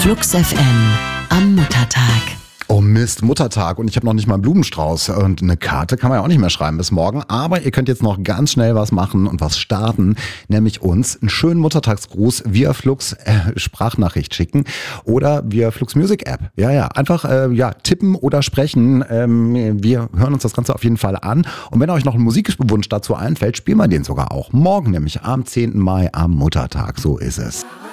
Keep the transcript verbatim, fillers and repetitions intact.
Flux F M am Muttertag. Oh Mist, Muttertag und ich habe noch nicht mal einen Blumenstrauß und eine Karte kann man ja auch nicht mehr schreiben bis morgen, aber ihr könnt jetzt noch ganz schnell was machen und was starten, nämlich uns einen schönen Muttertagsgruß via Flux äh, Sprachnachricht schicken oder via Flux Music App. Ja, ja, einfach äh, ja tippen oder sprechen. Ähm, wir hören uns das Ganze auf jeden Fall an und wenn euch noch ein Musikwunsch dazu einfällt, spielen wir den sogar auch morgen, nämlich am zehnten Mai am Muttertag. So ist es.